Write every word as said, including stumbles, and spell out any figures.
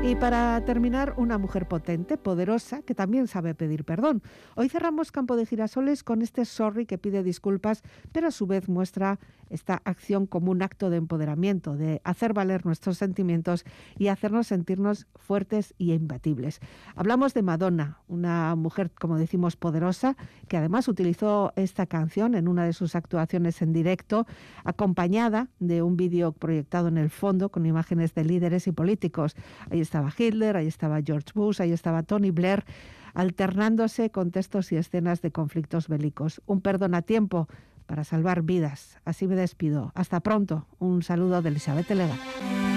Y para terminar, una mujer potente, poderosa, que también sabe pedir perdón. Hoy cerramos Campo de Girasoles con este Sorry que pide disculpas, pero a su vez muestra esta acción como un acto de empoderamiento, de hacer valer nuestros sentimientos y hacernos sentirnos fuertes y imbatibles. Hablamos de Madonna, una mujer, como decimos, poderosa, que además utilizó esta canción en una de sus actuaciones en directo, acompañada de un vídeo proyectado en el fondo con imágenes de líderes y políticos. Ahí estaba Hitler, ahí estaba George Bush, ahí estaba Tony Blair, alternándose con textos y escenas de conflictos bélicos. Un perdón a tiempo para salvar vidas. Así me despido. Hasta pronto. Un saludo de Elizabeth Lega.